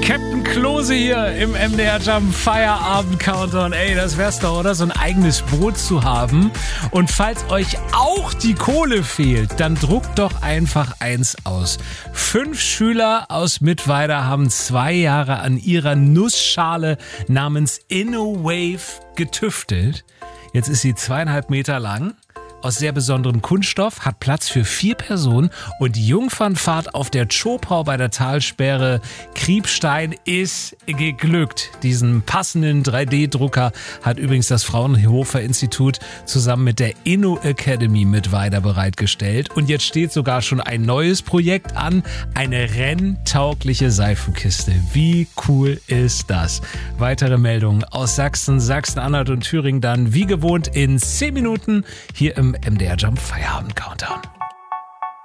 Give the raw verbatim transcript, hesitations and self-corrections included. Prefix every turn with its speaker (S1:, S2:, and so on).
S1: Captain Klose hier im M D R Jump Feierabend Countdown. Ey, das wär's doch, oder? So ein eigenes Boot zu haben. Und falls euch auch die Kohle fehlt, dann druckt doch einfach eins aus. Fünf Schüler aus Mittweida haben zwei Jahre an ihrer Nussschale namens InnoWave getüftelt. Jetzt ist sie zweieinhalb Meter lang, aus sehr besonderem Kunststoff, hat Platz für vier Personen und die Jungfernfahrt auf der Zschopau bei der Talsperre Kriebstein ist geglückt. Diesen passenden drei D Drucker hat übrigens das Fraunhofer Institut zusammen mit der Inno Academy Mittweida bereitgestellt. Und jetzt steht sogar schon ein neues Projekt an, eine renntaugliche Seifenkiste. Wie cool ist das? Weitere Meldungen aus Sachsen, Sachsen-Anhalt und Thüringen dann wie gewohnt in zehn Minuten hier im M D R Jump Feierabend Countdown.